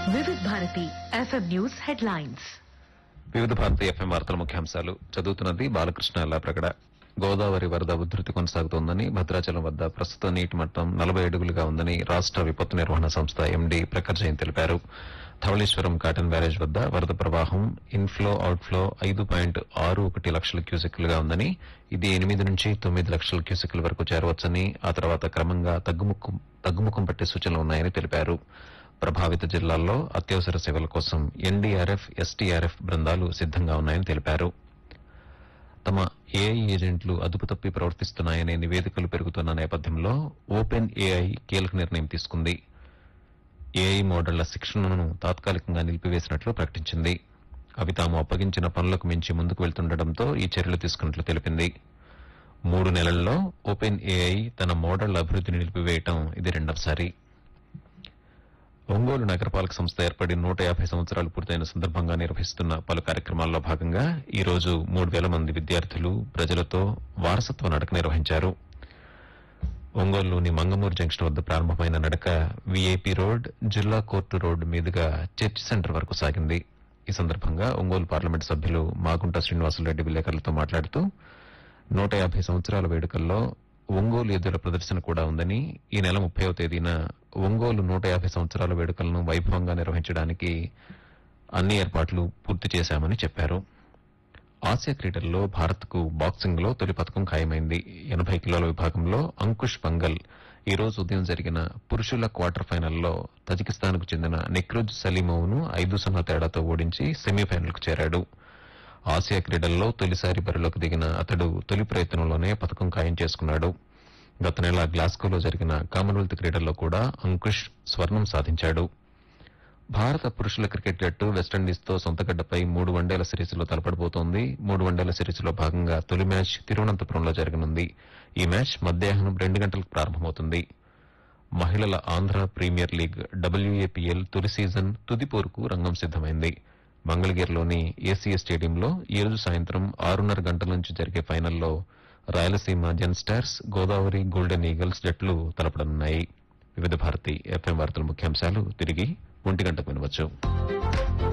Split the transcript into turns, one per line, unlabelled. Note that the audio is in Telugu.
వివిధ భారతి ఎఫ్ఎం న్యూస్ హెడ్లైన్స్.
వివిధ భారతి ఎఫ్ఎం వార్తల ముఖ్యాంశాలు చదువుతున్నది బాలకృష్ణ అల్లాప్రగడ. గోదావరి వరద ఉధృతి కొనసాగుతోందని, భద్రాచలం వద్ద ప్రస్తుత నీటి మట్టం 40 అడుగులుగా ఉందని రాష్ట విపత్తు నిర్వహణ సంస్థ ఎండీ ప్రఖర్ జైన్ తెలిపారు. ధవళేశ్వరం కాటన్ బ్యారేజ్ వద్ద వరద ప్రవాహం ఇన్ఫ్లో అవుట్ఫ్లో 5.61 లక్షల క్యూసెక్కులుగా ఉందని, ఇది 8 నుంచి 9 లక్షల క్యూసెక్కుల వరకు చేరవచ్చని, ఆ తర్వాత క్రమంగా తగ్గుముఖం పట్టే సూచనలు ఉన్నాయని తెలిపారు. ప్రభావిత జిల్లాల్లో అత్యవసర సేవల కోసం ఎన్డీఆర్ఎఫ్, ఎస్టీఆర్ఎఫ్ బృందాలు సిద్దంగా ఉన్నాయని తెలిపారు. తమ ఏఐ ఏజెంట్లు అదుపు తప్పి ప్రవర్తిస్తున్నాయనే నివేదికలు పెరుగుతున్న నేపథ్యంలో ఓపెన్ ఏఐ కీలక నిర్ణయం తీసుకుంది. ఏఐ మోడళ్ల శిక్షణను తాత్కాలికంగా నిలిపివేసినట్లు ప్రకటించింది. అవి తాము అప్పగించిన పనులకు మించి ముందుకు వెళ్తుండటంతో ఈ చర్యలు తీసుకున్నట్లు తెలిపింది. 3 నెలల్లో ఓపెన్ ఏఐ తన మోడళ్ల అభివృద్ధిని నిలిపివేయటం ఇది రెండవసారి. ఒంగోలు నగరపాలక సంస్థ ఏర్పడి 150 సంవత్సరాలు పూర్తయిన సందర్భంగా నిర్వహిస్తున్న పలు కార్యక్రమాల్లో భాగంగా ఈ రోజు 3,000 మంది విద్యార్థులు ప్రజలతో వారసత్వ నడక నిర్వహించారు. ఒంగోలులోని మంగమూరు జంక్షన్ వద్ద ప్రారంభమైన నడక వీఐపీ రోడ్, జిల్లా కోర్టు రోడ్ మీదుగా చర్చి సెంటర్ వరకు సాగింది. ఈ సందర్భంగా ఒంగోలు పార్లమెంటు సభ్యులు మాగుంట శ్రీనివాసులరెడ్డి విలేకరులతో మాట్లాడుతూ 150 సంవత్సరాల వేడుకల్లో ఒంగోలు ఎద్దుల ప్రదర్శన కూడా ఉందని, ఈ నెల 30వ తేదీన ఒంగోలు 150 సంవత్సరాల వేడుకలను వైభవంగా నిర్వహించడానికి అన్ని ఏర్పాట్లు పూర్తి చేశామని చెప్పారు. ఆసియా క్రీడల్లో భారత్కు బాక్సింగ్లో తొలి పతకం ఖాయమైంది. 80 కిలోల విభాగంలో అంకుష్ పంగల్ ఈ రోజు ఉదయం జరిగిన పురుషుల క్వార్టర్ ఫైనల్లో తజికిస్తాన్కు చెందిన నిక్రుజ్ సలీమోవ్ను 5-0 తేడాతో ఓడించి సెమీఫైనల్కు చేరాడు. ఆసియా క్రీడల్లో తొలిసారి బరిలోకి దిగిన అతడు తొలి ప్రయత్నంలోనే పతకం ఖాయం చేసుకున్నాడు. గత నెల గ్లాస్గోలో జరిగిన కామన్వెల్త్ క్రీడల్లో కూడా అంకుష్ స్వర్ణం సాధించాడు. భారత పురుషుల క్రికెట్ జట్టు వెస్టిండీస్తో సొంతగడ్డపై 3 వన్డేల సిరీస్లో తలపడబోతోంది. 3 వన్డేల సిరీస్లో భాగంగా తొలి మ్యాచ్ తిరువనంతపురంలో జరగనుంది. ఈ మ్యాచ్ మధ్యాహ్నం 2 గంటలకు ప్రారంభమవుతుంది. మహిళల ఆంధ్ర ప్రీమియర్ లీగ్ WAPL తొలి సీజన్ తుది పోరుకు రంగం సిద్దమైంది. మంగళగిరిలోని ఏసీఎస్ స్టేడియంలో ఈ రోజు సాయంత్రం 6:30 గంటల నుంచి జరిగే ఫైనల్లో రాయలసీమ జెన్ స్టార్స్, గోదావరి గోల్డెన్ ఈగల్స్ జట్లు తలపడనున్నాయి. వివిధ భారతి ఎఫ్ఎం వార్తల ముఖ్యాంశాలు తిరిగి 1 గంటకు వినవచ్చు.